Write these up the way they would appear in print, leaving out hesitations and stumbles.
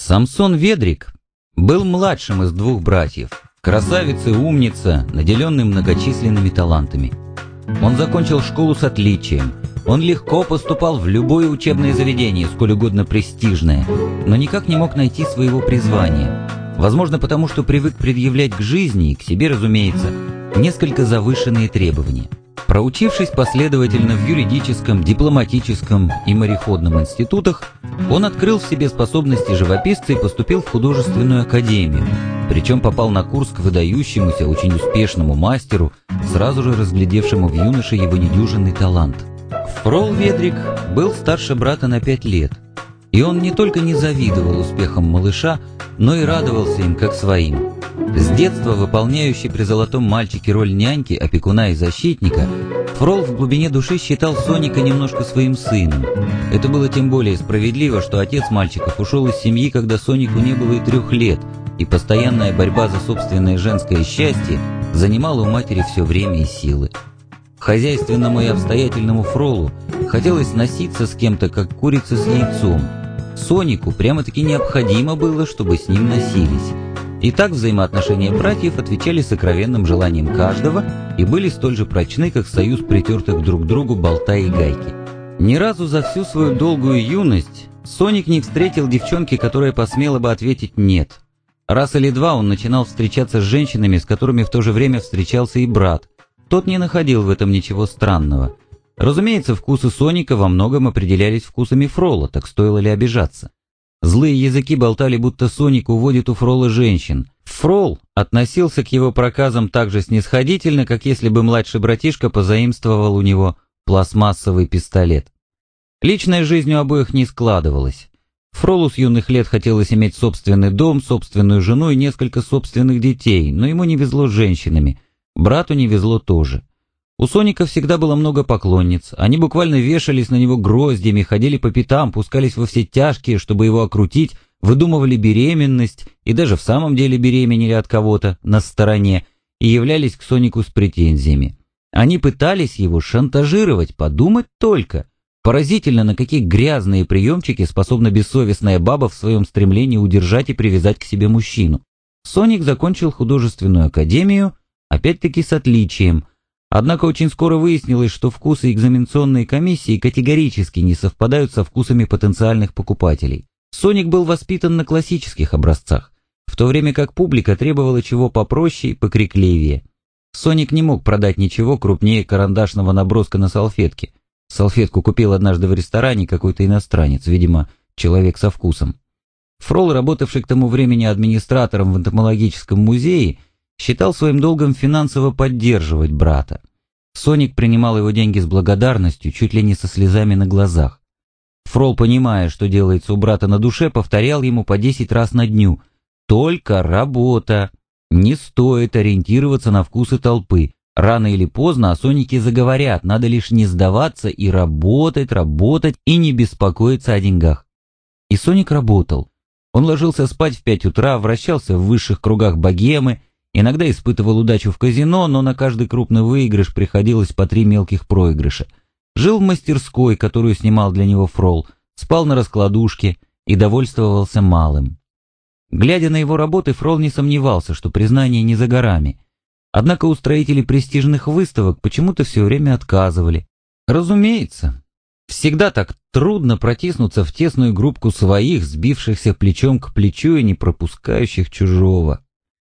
Самсон Ведрик был младшим из двух братьев, красавец и умница, наделенный многочисленными талантами. Он закончил школу с отличием, он легко поступал в любое учебное заведение, сколь угодно престижное, но никак не мог найти своего призвания. Возможно, потому что привык предъявлять к жизни и к себе, разумеется, несколько завышенные требования. Проучившись последовательно в юридическом, дипломатическом и мореходном институтах, он открыл в себе способности живописца и поступил в художественную академию, причем попал на курс к выдающемуся, очень успешному мастеру, сразу же разглядевшему в юноше его недюжинный талант. Фрол Ведрик был старше брата на 5 лет, и он не только не завидовал успехам малыша, но и радовался им как своим. С детства выполняющий при золотом мальчике роль няньки, опекуна и защитника, Фрол в глубине души считал Соника немножко своим сыном. Это было тем более справедливо, что отец мальчиков ушел из семьи, когда Сонику не было и 3 лет, и постоянная борьба за собственное женское счастье занимала у матери все время и силы. Хозяйственному и обстоятельному Фролу хотелось носиться с кем-то, как курица с яйцом. Сонику прямо-таки необходимо было, чтобы с ним носились. И так взаимоотношения братьев отвечали сокровенным желаниям каждого и были столь же прочны, как союз притертых друг к другу болта и гайки. Ни разу за всю свою долгую юность Соник не встретил девчонки, которая посмела бы ответить «нет». Раз или два он начинал встречаться с женщинами, с которыми в то же время встречался и брат. Тот не находил в этом ничего странного. Разумеется, вкусы Соника во многом определялись вкусами Фрола, так стоило ли обижаться. Злые языки болтали, будто Соник уводит у Фрола женщин. Фрол относился к его проказам так же снисходительно, как если бы младший братишка позаимствовал у него пластмассовый пистолет. Личная жизнь у обоих не складывалась. Фролу с юных лет хотелось иметь собственный дом, собственную жену и несколько собственных детей, но ему не везло с женщинами. Брату не везло тоже. У Соника всегда было много поклонниц, они буквально вешались на него гроздьями, ходили по пятам, пускались во все тяжкие, чтобы его окрутить, выдумывали беременность и даже в самом деле беременели от кого-то на стороне и являлись к Сонику с претензиями. Они пытались его шантажировать, подумать только. Поразительно, на какие грязные приемчики способна бессовестная баба в своем стремлении удержать и привязать к себе мужчину. Соник закончил художественную академию, опять-таки с отличием. Однако очень скоро выяснилось, что вкусы экзаменационной комиссии категорически не совпадают со вкусами потенциальных покупателей. Соник был воспитан на классических образцах, в то время как публика требовала чего попроще и покрикливее. Соник не мог продать ничего крупнее карандашного наброска на салфетке. Салфетку купил однажды в ресторане какой-то иностранец, видимо, человек со вкусом. Фрол, работавший к тому времени администратором в энтомологическом музее, считал своим долгом финансово поддерживать брата. Соник принимал его деньги с благодарностью, чуть ли не со слезами на глазах. Фрол, понимая, что делается у брата на душе, повторял ему по 10 раз на дню: «Только работа! Не стоит ориентироваться на вкусы толпы. Рано или поздно о Сонике заговорят, надо лишь не сдаваться и работать, работать и не беспокоиться о деньгах». И Соник работал. Он ложился спать в 5 утра, вращался в высших кругах богемы, иногда испытывал удачу в казино, но на каждый крупный выигрыш приходилось по 3 мелких проигрыша. Жил в мастерской, которую снимал для него Фрол, спал на раскладушке и довольствовался малым. Глядя на его работы, Фрол не сомневался, что признание не за горами. Однако устроители престижных выставок почему-то все время отказывали. Разумеется, всегда так трудно протиснуться в тесную группку своих, сбившихся плечом к плечу и не пропускающих чужого.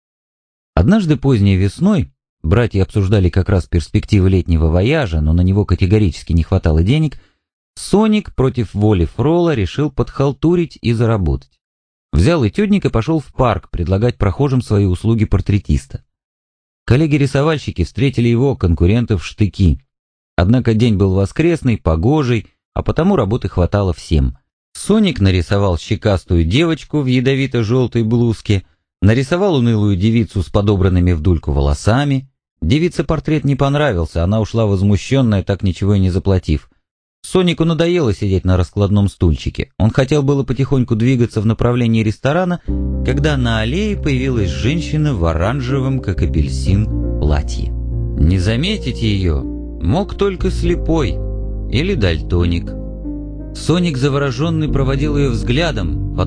Однажды поздней весной братья обсуждали как раз перспективы летнего вояжа, но на него категорически не хватало денег. Соник против воли Фрола решил подхалтурить и заработать. Взял этюдник и пошел в парк предлагать прохожим свои услуги портретиста. Коллеги-рисовальщики встретили его, конкурентов, в штыки. Однако день был воскресный, погожий, а потому работы хватало всем. Соник нарисовал щекастую девочку в ядовито-желтой блузке, нарисовал унылую девицу с подобранными в дульку волосами. Девице портрет не понравился, она ушла возмущенная, так ничего и не заплатив. Сонику надоело сидеть на раскладном стульчике. Он хотел было потихоньку двигаться в направлении ресторана, когда на аллее появилась женщина в оранжевом, как апельсин, платье. Не заметить ее мог только слепой или дальтоник. Соник, завороженный, проводил ее взглядом,